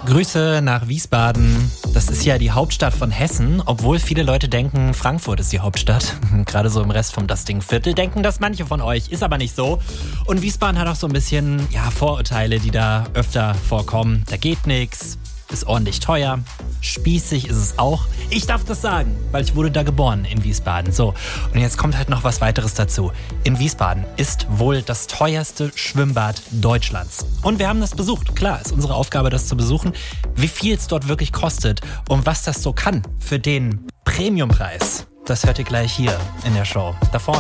Grüße nach Wiesbaden. Das ist ja die Hauptstadt von Hessen, obwohl viele Leute denken, Frankfurt ist die Hauptstadt. Gerade so im Rest vom Dusting-Viertel denken das manche von euch, ist aber nicht so. Und Wiesbaden hat auch so ein bisschen Vorurteile, die da öfter vorkommen. Da geht nichts, ist ordentlich teuer, spießig ist es auch. Ich darf das sagen, weil ich wurde da geboren in Wiesbaden. So, und jetzt kommt halt noch was weiteres dazu. In Wiesbaden ist wohl das teuerste Schwimmbad Deutschlands. Und wir haben das besucht. Klar, ist unsere Aufgabe, das zu besuchen. Wie viel es dort wirklich kostet und was das so kann für den Premiumpreis, das hört ihr gleich hier in der Show. Da vorne.